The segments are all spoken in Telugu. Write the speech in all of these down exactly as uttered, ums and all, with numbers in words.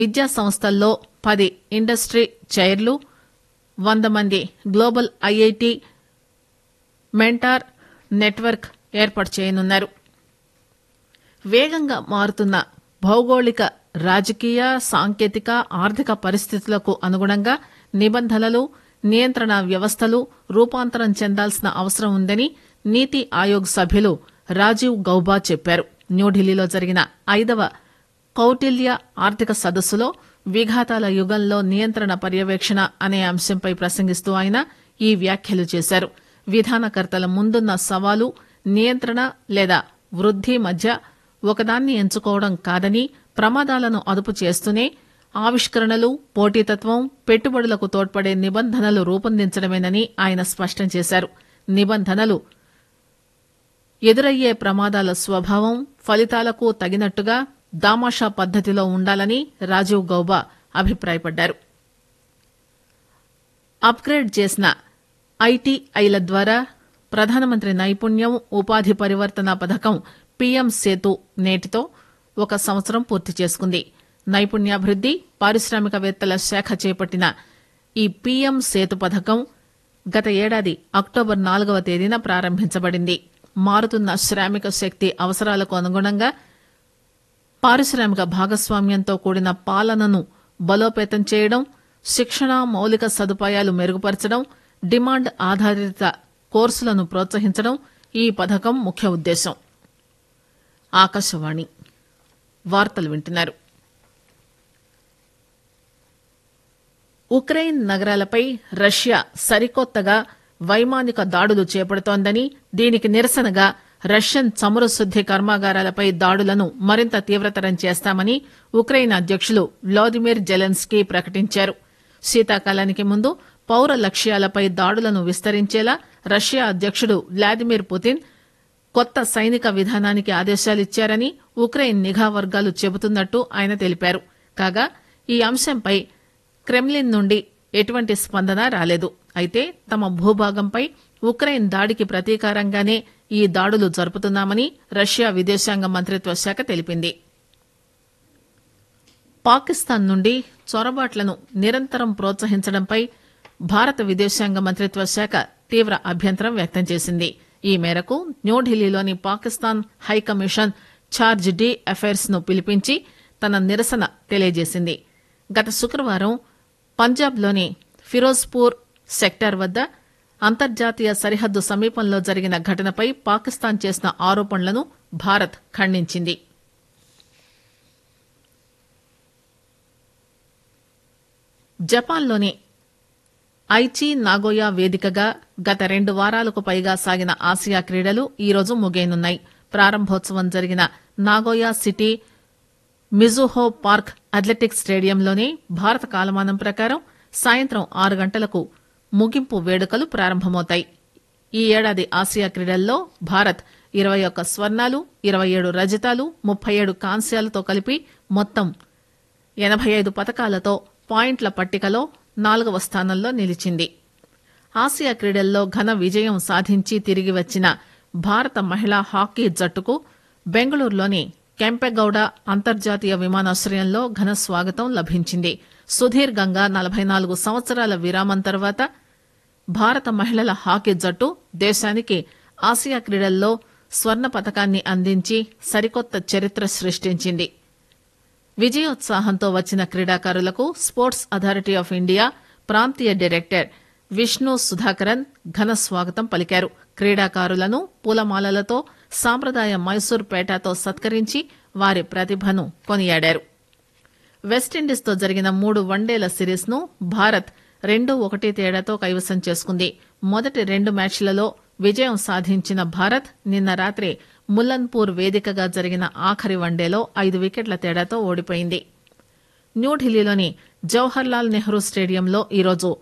విద్యా సంస్థల్లో పది ఇండస్ట్రీ చైర్లు, వంద మంది గ్లోబల్ ఐఐటి మెంటార్ నెట్వర్క్ ఏర్పాటు చేయనున్నారు. వేగంగా మారుతున్న భౌగోళిక, రాజకీయ, సాంకేతిక, ఆర్థిక పరిస్థితులకు అనుగుణంగా నిబంధనలు, నియంత్రణ వ్యవస్థలు రూపాంతరం చెందాల్సిన అవసరం ఉందని నీతి ఆయోగ్ సభ్యులు రాజీవ్ గౌబా చెప్పారు. న్యూఢిల్లీలో జరిగిన ఐదవ కౌటిల్య ఆర్థిక సదస్సులో విఘాతాల యుగంలో నియంత్రణ పర్యవేక్షణ అనే అంశంపై ప్రసంగిస్తూ ఆయన ఈ వ్యాఖ్యలు చేశారు. విధానకర్తల ముందున్న సవాలు నియంత్రణ లేదా వృద్ది మధ్య ఒకదాన్ని ఎంచుకోవడం కాదని, ప్రమాదాలను అదుపు చేస్తూనే ఆవిష్కరణలు, పోటీతత్వం, పెట్టుబడులకు తోడ్పడే నిబంధనలు రూపొందించడమేనని ఆయన స్పష్టం చేశారు. నిబంధనలు ఎదురయ్యే ప్రమాదాల స్వభావం, ఫలితాలకు తగినట్టుగా దామాషా పద్దతిలో ఉండాలని రాజీవ్ గౌబా అభిప్రాయపడ్డారు. అప్గ్రేడ్ చేసిన ఐటీఐల ద్వారా ప్రధానమంత్రి నైపుణ్యం, ఉపాధి పరివర్తన పథకం పీఎం సేతు నేటితో ఒక సంవత్సరం పూర్తి చేసుకుంది. నైపుణ్యాభివృద్ది, పారిశ్రామికవేత్తల శాఖ చేపట్టిన ఈ పీఎం సేతు పథకం గత ఏడాది అక్టోబర్ నాలుగవ తేదీన ప్రారంభించబడింది. మారుతున్న శ్రామిక శక్తి అవసరాలకు అనుగుణంగా పారిశ్రామిక భాగస్వామ్యంతో కూడిన పాలనను బలోపేతం చేయడం, శిక్షణ, మౌలిక సదుపాయాలు మెరుగుపరచడం, డిమాండ్ ఆధారిత కోర్సులను ప్రోత్సహించడం ఈ పథకం ముఖ్య ఉద్దేశం. ఆకాశవాణి వార్తలు వింటున్నారు. ఉక్రెయిన్ నగరాలపై రష్యా సరికొత్తగా వైమానిక దాడులు చేపడుతోందని, దీనికి నిరసనగా రష్యన్ చమురు శుద్ది కర్మాగారాలపై దాడులను మరింత తీవ్రతరం చేస్తామని ఉక్రెయిన్ అధ్యకులు వ్లాదిమిర్ జెలెన్స్కీ ప్రకటించారు. శీతాకాలానికి ముందు పౌర లక్ష్యాలపై దాడులను విస్తరించేలా రష్యా అధ్యకుడు వ్లాదిమిర్ పుతిన్ కొత్త సైనిక విధానానికి ఆదేశాలిచ్చారని ఉక్రెయిన్ నిఘా వర్గాలు చెబుతున్నట్టు ఆయన తెలిపారు. కాగా ఈ అంశంపై క్రెమ్లిన్ నుండి ఎటువంటి స్పందన రాలేదు. అయితే తమ భూభాగంపై ఉక్రెయిన్ దాడికి ప్రతీకారంగానే ఈ దాడులు జరుపుతున్నామని రష్యా విదేశాంగ మంత్రిత్వ శాఖ తెలిపింది. పాకిస్తాన్ నుండి చొరబాట్లను నిరంతరం ప్రోత్సహించడంపై భారత విదేశాంగ మంత్రిత్వ శాఖ తీవ్ర అభ్యంతరం వ్యక్తం చేసింది. ఈ మేరకు న్యూఢిల్లీలోని Pakistan high commission charge D affairs ను పిలిపించి తన నిరసన తెలియజేసింది. గత శుక్రవారం పంజాబ్లోని ఫిరోజ్పూర్ సెక్టార్ వద్ద అంతర్జాతీయ సరిహద్దు సమీపంలో జరిగిన ఘటనపై పాకిస్తాన్ చేసిన ఆరోపణలను భారత్ ఖండించింది. జపాన్లోని ఐచి నాగోయా వేదికగా గత రెండు వారాలకు పైగా సాగిన ఆసియా క్రీడలు ఈరోజు ముగియనున్నాయి. ప్రారంభోత్సవం జరిగిన Nagoya city Mizuho park athletics స్టేడియంలోనే భారత కాలమానం ప్రకారం సాయంత్రం ఆరు గంటలకు ముగింపు వేడుకలు ప్రారంభమవుతాయి. ఈ ఏడాది ఆసియా క్రీడల్లో భారత్ ఇరవై ఒక్క స్వర్ణాలు, ఇరవై ఏడు రజతాలు, ముప్పై ఏడు కాంస్యాలతో కలిపి మొత్తం ఎనబై ఐదు పతకాలతో పాయింట్ల పట్టికలో నాలుగవ స్థానంలో నిలిచింది. ఆసియా క్రీడల్లో ఘన విజయం సాధించి తిరిగి వచ్చిన భారత మహిళా హాకీ జట్టుకు బెంగళూరులోని కెంపెగౌడ అంతర్జాతీయ విమానాశ్రయంలో ఘన స్వాగతం లభించింది. సుదీర్ఘంగా నలభై నాలుగు సంవత్సరాల విరామం తర్వాత భారత మహిళల హాకీ జట్టు దేశానికి ఆసియా క్రీడల్లో స్వర్ణ పతకాన్ని అందించి సరికొత్త చరిత్ర సృష్టించింది. విజయోత్సాహంతో వచ్చిన క్రీడాకారులకు స్పోర్ట్స్ అథారిటీ ఆఫ్ ఇండియా ప్రాంతీయ డైరెక్టర్ విష్ణు సుధాకరన్ ఘన స్వాగతం పలికారు. క్రీడాకారులను పూలమాలలతో, సాంప్రదాయ మైసూర్ పేటాతో సత్కరించి వారి ప్రతిభను కొనియాడారు. వెస్టిండీస్తో జరిగిన మూడు వన్డేల సిరీస్ ను భారత్ రెండు ఒకటి తేడాతో కైవసం చేసుకుంది. మొదటి రెండు మ్యాచ్లలో విజయం సాధించిన భారత్ నిన్న రాత్రి ముల్లన్పూర్ వేదికగా జరిగిన ఆఖరి వన్డేలో ఐదు వికెట్ల తేడాతో ఓడిపోయింది. న్యూఢిల్లీలోని జవహర్లాల్ నెహ్రూ స్టేడియంలో ఈరోజు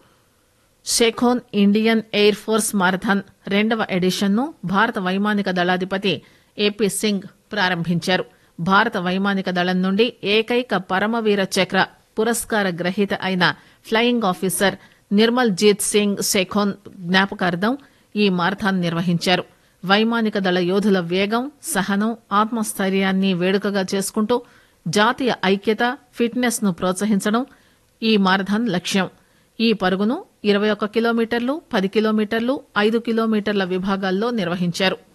Sekhon Indian air force marathon రెండవ ఎడిషన్ ను భారత వైమానిక దళాధిపతి ఏపీ సింగ్ ప్రారంభించారు. భారత వైమానిక దళం నుండి ఏకైక పరమవీర చక్ర పురస్కార గ్రహీత అయిన ఫ్లయింగ్ ఆఫీసర్ నిర్మల్ జీత్ సింగ్ షేఖోన్ జ్ఞాపకార్థం ఈ మారథాన్ నిర్వహించారు. వైమానిక దళ యోధుల వేగం, సహనం, ఆత్మస్థైర్యాన్ని వేడుకగా చేసుకుంటూ జాతీయ ఐక్యత ఫిట్నెస్ ను ప్రోత్సహించడం ఈ మారథాన్ లక్ష్యం. ఈ పరుగును ఇరవై ఒక్క కిలోమీటర్లు పది కిలోమీటర్లు ఐదు కిలోమీటర్ల విభాగాల్లో నిర్వహించారు.